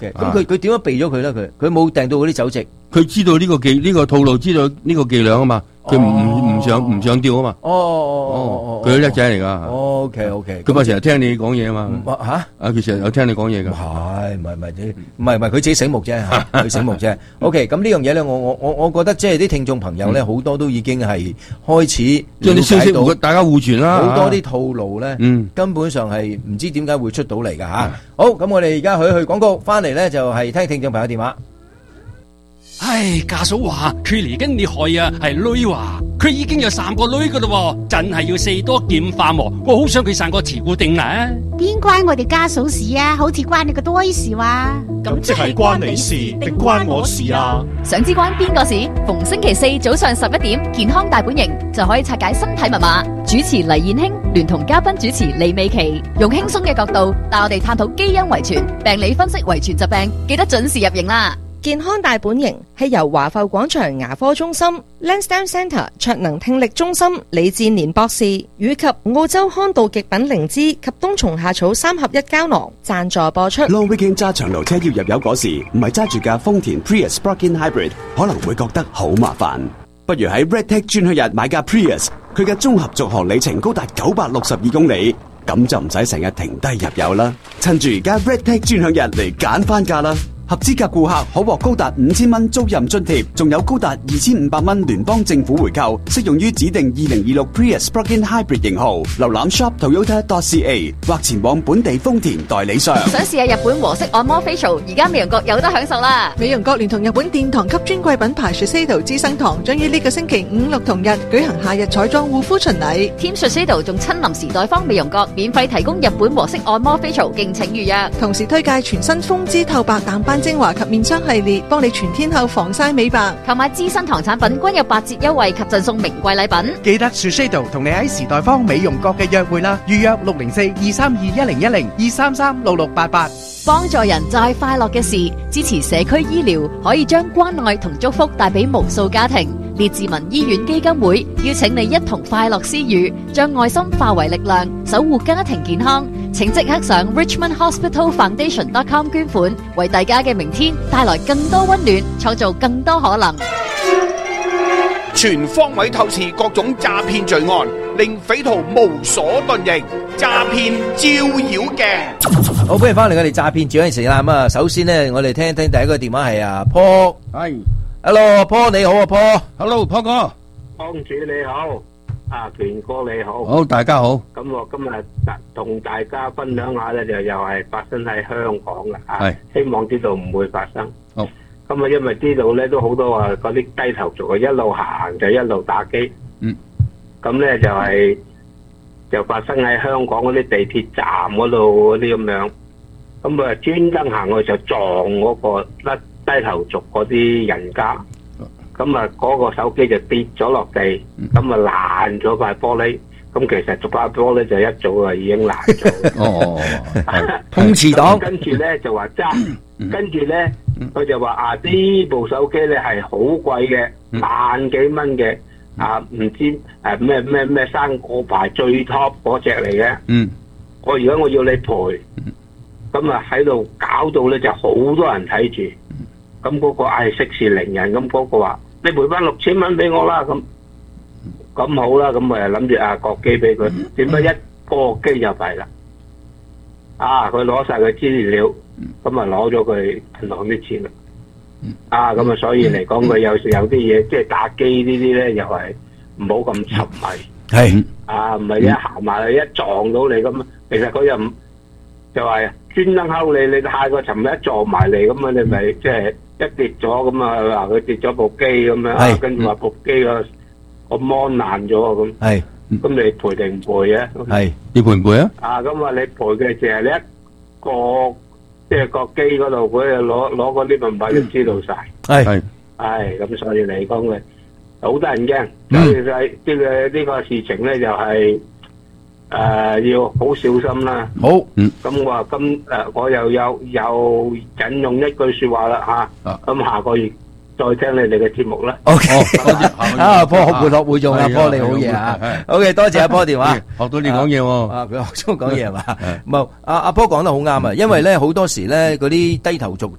嘅。咁佢點樣避咗佢咧？佢冇訂到嗰啲酒席， 佢知道呢個套路，知道呢個伎倆啊嘛。佢唔想吊啊嘛。佢叻仔嚟噶。 OK。 佢咪成日聽你講嘢啊嘛。 吓？ 佢成日有聽你講嘢噶。 唔係，佢自己醒目啫，佢醒目啫。OK， 咁呢樣嘢咧，我覺得即係啲聽眾朋友咧，好多都已經係開始將啲消息大家互傳啦。 好多啲套路咧，根本上係唔知點解會出到嚟噶吓。好，咁我哋而家去廣告，翻嚟咧就係聽聽眾朋友電話。 唉，家嫂話佢嚟緊你害啊，係女話佢已經有3個女噶啦，真係要4多劍化喎。我好想佢生個慈固定啦。 邊關我哋家嫂事啊？好似關你個多事話。 咁即係關你事定關我事啊？ 想知關邊個事？逢星期4早上11點，健康大本營就可以拆解身體密碼。主持黎燕卿聯同嘉賓主持李美琪，用輕鬆嘅角度帶我哋探討基因遺傳、病理分析遺傳疾病，記得準時入營啦。 健康大本營係由華埠廣場牙科中心、Lansdowne Centre 卓能聽力中心李志年博士以及澳洲康道極品靈芝及冬蟲夏草3合1膠囊贊助播出。 Long Weekend 揸長途車要入油嗰時，唔係揸住架豐田 Prius Plug-in Hybrid， 可能會覺得好麻煩。不如喺 RedTech 專享日買架 Prius， 佢嘅綜合續航里程高達962公里，咁就唔使成日停低入油啦。趁住而家 RedTech 專享日嚟揀翻架啦！合資格顧客可獲高達5000蚊租賃津貼，仲有高達2500蚊聯邦政府回購，適用於指定2026 Prius Plug-in Hybrid 型號。瀏覽 shop.toyota.ca 或前往本地豐田代理商。 想試下日本和式按摩 facial， 而家美容閣有得享受啦！ 美容閣聯同日本殿堂級專櫃品牌 Shiseido 資生堂將於呢個星期5、6同日舉行夏日彩妝護膚巡禮。 Team Shiseido 仲親臨時代坊美容閣，免費提供日本和式按摩 facial， 敬請預約。 同時推介全新風姿透白淡斑精華及面霜系列，幫你全天候防曬美白。 購買資生堂產品均有8折優惠及贈送名貴禮品。 記得 Shiseido 同你喺時代坊美容閣嘅約會啦，預約604-232-1010 233-6688。 幫助人就係快樂嘅事，支持社區醫療，可以將關愛同祝福帶俾無數家庭。列治文醫院基金會邀請你一同快樂施予，將愛心化為力量，守護家庭健康。請即刻上 richmondhospitalfoundation.com 捐款，為大家嘅明天帶來更多溫暖，創造更多可能。 全方位透視各種詐騙罪案，令匪徒無所遁形。詐騙照妖鏡。 好，歡迎翻嚟我哋詐騙照妖鏡時間咁啊！首先呢，我哋聽一聽第一個電話係阿 Paul。 係 ，Hello Paul，你好啊 Paul。Hello Paul 哥。 幫主你好，權哥你好。 好，大家好。 咁我今日同大家分享下咧，就又係發生喺香港嘅係， 希望呢度唔會發生。 好。 咁啊，因為呢度咧都好多話嗰啲低頭族啊，一路行就一路打機。 嗯。 咁咧就發生喺香港嗰啲地鐵站嗰度嗰啲咁樣。咁啊，專登行去就撞嗰個低頭族嗰啲人家。咁啊，嗰個手機就跌咗落地，咁啊爛咗塊玻璃。咁其實逐塊玻璃就一早啊已經爛咗。 碰瓷黨。 跟住咧就話揸，跟住咧佢就話呢部手機咧係好貴嘅，10,000幾蚊嘅，唔知咩生果牌最 top 嗰隻嚟嘅。我而家我要你賠，咁啊喺度搞到咧就好多人睇住。咁嗰個息事寧人，咁嗰個話你賠翻6000蚊俾我啦，咁好啦，咁咪諗住國機俾佢，點解一過機就弊啦？佢攞晒佢資料，咁啊攞咗佢銀行啲錢啦。咁啊所以嚟講，佢有時有啲嘢，即係打機呢啲咧，又係唔好咁沉迷。 係唔係一行埋去一撞到你咁，其實佢又唔就話專登睺你太過沉迷一撞埋嚟咁啊，你咪即係一跌咗咁啊，話佢跌咗部機咁樣，跟住話部機個芒爛咗咁。係，咁你賠定唔賠啊？ 係， 你賠唔賠啊？ 咁啊，你賠嘅淨係你一個即係個機嗰度，佢攞嗰啲文牌就知道晒。係，咁所以嚟講嘅好得人驚。所以呢個事情咧就係要好小心啦。 好， 咁我話我又引用一句說話啦吓。咁下個月再聽你哋嘅節目啦。 OK， 阿波學會落會用，阿波你好嘢啊。OK， 多謝阿波電話， 學到你講嘢喎。 佢學咗講嘢係嘛？唔係，阿波講得好啱啊，因為咧好多時咧嗰啲低頭族